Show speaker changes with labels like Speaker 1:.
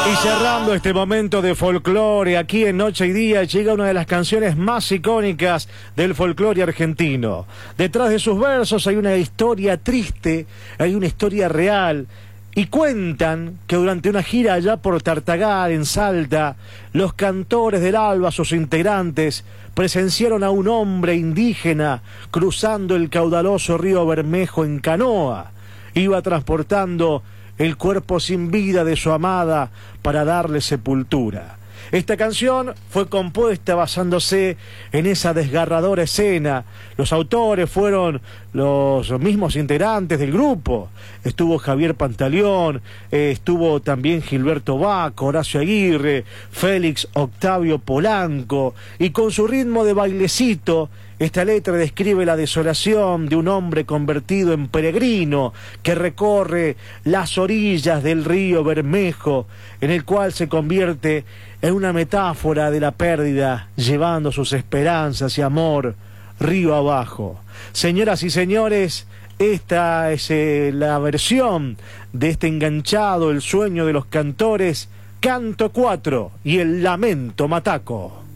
Speaker 1: Y cerrando este momento de folclore aquí en Noche y Día, llega una de las canciones más icónicas del folclore argentino. Detrás de sus versos hay una historia triste, hay una historia real. Y cuentan que durante una gira allá por Tartagal, en Salta, los cantores del Alba, sus integrantes, presenciaron a un hombre indígena cruzando el caudaloso río Bermejo en canoa. Iba transportando el cuerpo sin vida de su amada para darle sepultura. Esta canción fue compuesta basándose en esa desgarradora escena. Los autores fueron los mismos integrantes del grupo. Estuvo Javier Pantaleón, estuvo también Gilberto Baco, Horacio Aguirre, Félix Octavio Polanco, y con su ritmo de bailecito, esta letra describe la desolación de un hombre convertido en peregrino que recorre las orillas del río Bermejo, en el cual se convierte en una metáfora de la pérdida, llevando sus esperanzas y amor río abajo. Señoras y señores, esta es la versión de este enganchado, el sueño de los cantores, Canto 4 y el Lamento Mataco.